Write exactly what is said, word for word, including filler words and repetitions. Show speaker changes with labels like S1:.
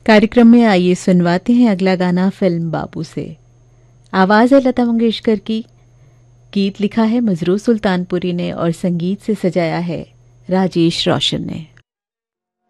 S1: कार्यक्रम में आइए सुनवाते हैं अगला गाना फिल्म बाबू से। आवाज है लता मंगेशकर की, गीत लिखा है मजरू सुल्तानपुरी ने और संगीत से सजाया है राजेश रोशन ने।